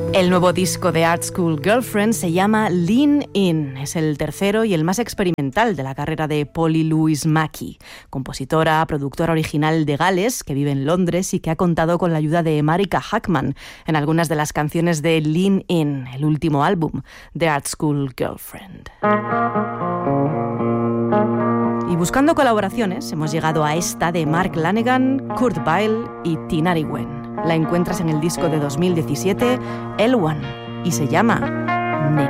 El nuevo disco de Art School Girlfriend se llama Lean In. Es el tercero y el más experimental de la carrera de Polly Louise Mackey, compositora, productora original de Gales, que vive en Londres y que ha contado con la ayuda de Marika Hackman en algunas de las canciones de Lean In, el último álbum de Art School Girlfriend. Y buscando colaboraciones, hemos llegado a esta de Mark Lanegan, Kurt Weill y Tinari Wen. La encuentras en el disco de 2017, L1, y se llama Nena.